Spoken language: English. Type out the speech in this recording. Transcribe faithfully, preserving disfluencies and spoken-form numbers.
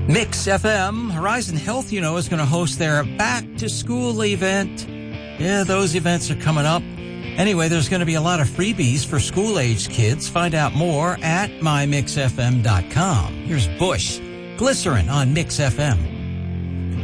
Mix F M, Horizon Health, you know, is going to host their back-to-school event. Yeah, those events are coming up. Anyway, there's going to be a lot of freebies for school-aged kids. Find out more at my mix f m dot com. Here's Bush, Glycerin on Mix F M.